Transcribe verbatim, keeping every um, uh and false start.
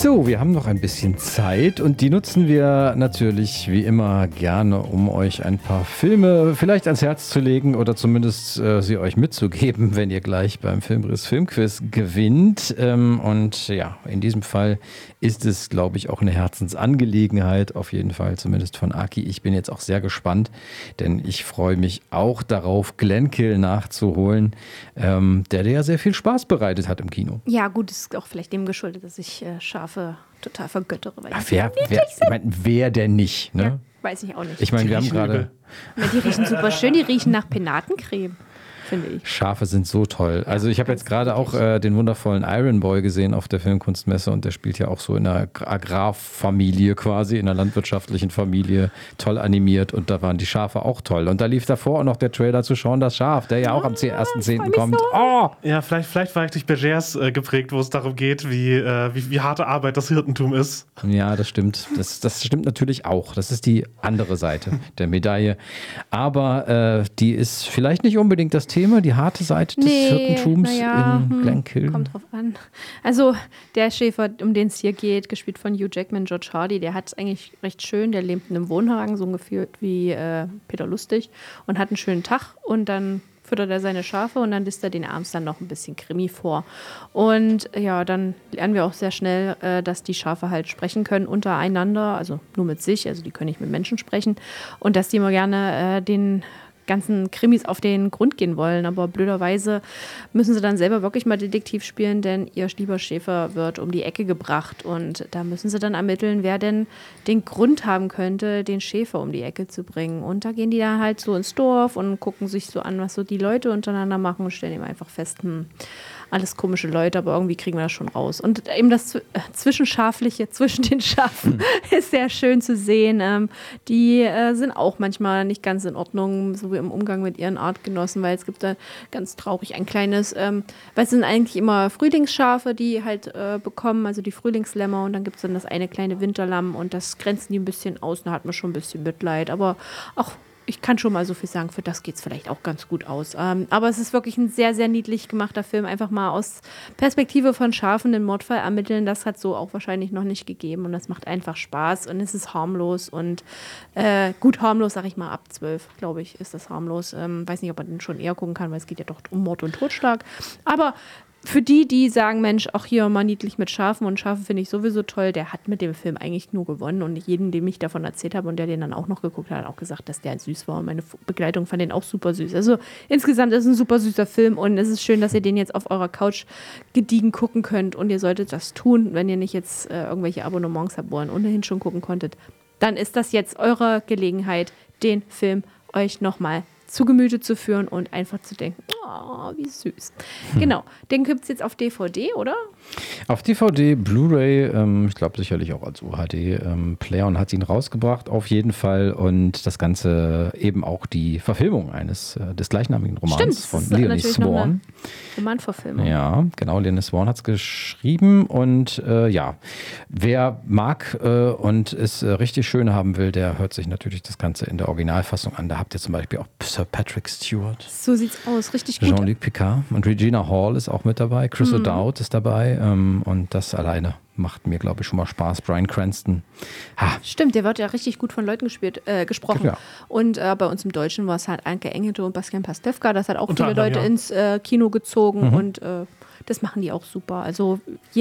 So, wir haben noch ein bisschen Zeit und die nutzen wir natürlich wie immer gerne, um euch ein paar Filme vielleicht ans Herz zu legen oder zumindest äh, sie euch mitzugeben, wenn ihr gleich beim Filmriss Filmquiz gewinnt. Ähm, und ja, in diesem Fall ist es, glaube ich, auch eine Herzensangelegenheit, auf jeden Fall, zumindest von Aki. Ich bin jetzt auch sehr gespannt, denn ich freue mich auch darauf, Glenkill nachzuholen, ähm, der dir ja sehr viel Spaß bereitet hat im Kino. Ja, gut, ist auch vielleicht dem geschuldet, dass ich äh, Schafe total vergöttere. Weil Ach, wer, wer, ich mein, wer denn nicht? Ne? Ja, weiß ich auch nicht. Ich meine, wir haben riechen gerade... Ja, die riechen super schön, die riechen nach Penatencreme, finde ich. Schafe sind so toll. Also ich habe jetzt gerade auch äh, den wundervollen Iron Boy gesehen auf der Filmkunstmesse und der spielt ja auch so in einer Agrarfamilie quasi, in einer landwirtschaftlichen Familie, toll animiert und da waren die Schafe auch toll. Und da lief davor auch noch der Trailer zu Sean das Schaf, der ja auch am ersten zehnten kommt. So. Oh! Ja, vielleicht, vielleicht war ich durch Bergers äh, geprägt, wo es darum geht, wie, äh, wie, wie harte Arbeit das Hirtentum ist. Ja, das stimmt. Das, das stimmt natürlich auch. Das ist die andere Seite der Medaille. Aber äh, die ist vielleicht nicht unbedingt das Thema, die harte Seite des Nee, Hirtentums naja, in hm, Glenkill. Kommt drauf an. Also der Schäfer, um den es hier geht, gespielt von Hugh Jackman, George Hardy, der hat es eigentlich recht schön. Der lebt in einem Wohnwagen, so ungefähr wie äh, Peter Lustig und hat einen schönen Tag und dann füttert er seine Schafe und dann liest er den abends dann noch ein bisschen Krimi vor. Und ja, dann lernen wir auch sehr schnell, äh, dass die Schafe halt sprechen können untereinander, also nur mit sich, also die können nicht mit Menschen sprechen und dass die immer gerne äh, den ganzen Krimis auf den Grund gehen wollen, aber blöderweise müssen sie dann selber wirklich mal Detektiv spielen, denn ihr lieber Schäfer wird um die Ecke gebracht und da müssen sie dann ermitteln, wer denn den Grund haben könnte, den Schäfer um die Ecke zu bringen. Und da gehen die dann halt so ins Dorf und gucken sich so an, was so die Leute untereinander machen und stellen eben einfach fest, hm, alles komische Leute, aber irgendwie kriegen wir das schon raus. Und eben das Zwischenschafliche zwischen den Schafen mhm. ist sehr schön zu sehen. Ähm, die äh, sind auch manchmal nicht ganz in Ordnung, so wie im Umgang mit ihren Artgenossen, weil es gibt da ganz traurig ein kleines, ähm, weil es sind eigentlich immer Frühlingsschafe, die halt äh, bekommen, also die Frühlingslämmer und dann gibt es dann das eine kleine Winterlamm und das grenzen die ein bisschen aus, da hat man schon ein bisschen Mitleid, aber auch ich kann schon mal so viel sagen, für das geht es vielleicht auch ganz gut aus. Ähm, aber es ist wirklich ein sehr, sehr niedlich gemachter Film. Einfach mal aus Perspektive von Schafen den Mordfall ermitteln. Das hat so auch wahrscheinlich noch nicht gegeben. Und das macht einfach Spaß. Und es ist harmlos. Und äh, gut harmlos, sag ich mal, ab zwölf, glaube ich, ist das harmlos. Ähm, weiß nicht, ob man den schon eher gucken kann, weil es geht ja doch um Mord und Totschlag. Aber für die, die sagen, Mensch, auch hier mal niedlich mit Schafen und Schafe finde ich sowieso toll, der hat mit dem Film eigentlich nur gewonnen und jeden, dem ich davon erzählt habe und der den dann auch noch geguckt hat, hat auch gesagt, dass der süß war und meine Begleitung fand den auch super süß. Also insgesamt ist es ein super süßer Film und es ist schön, dass ihr den jetzt auf eurer Couch gediegen gucken könnt und ihr solltet das tun, wenn ihr nicht jetzt äh, irgendwelche Abonnements habt, wo ihr ohnehin schon gucken konntet, dann ist das jetzt eure Gelegenheit, den Film euch nochmal zu Gemüte zu führen und einfach zu denken, oh, wie süß. Hm. Genau, den gibt es jetzt auf D V D, oder? Auf D V D, Blu-ray, ähm, ich glaube sicherlich auch als U H D. Ähm, Playon hat ihn rausgebracht, auf jeden Fall. Und das Ganze eben auch die Verfilmung eines äh, des gleichnamigen Romans Stimmt, von ist Leonie Swan. Romanverfilmung. Ja, genau, Leonie Swan hat es geschrieben. Und äh, ja, wer mag äh, und es äh, richtig schön haben will, der hört sich natürlich das Ganze in der Originalfassung an. Da habt ihr zum Beispiel auch Sir Patrick Stewart. So sieht's aus, richtig gut. Jean-Luc Picard und Regina Hall ist auch mit dabei. Chris Mhm. O'Dowd ist dabei. Ähm, und das alleine macht mir, glaube ich, schon mal Spaß. Bryan Cranston. Ha. Stimmt, der wird ja richtig gut von Leuten gespielt, äh, gesprochen. Ja. Und äh, bei uns im Deutschen war es halt Anke Engelke und Bastian Pastewka. Das hat auch Unter viele anderem, Leute ja. ins äh, Kino gezogen Mhm. und äh, das machen die auch super. Also je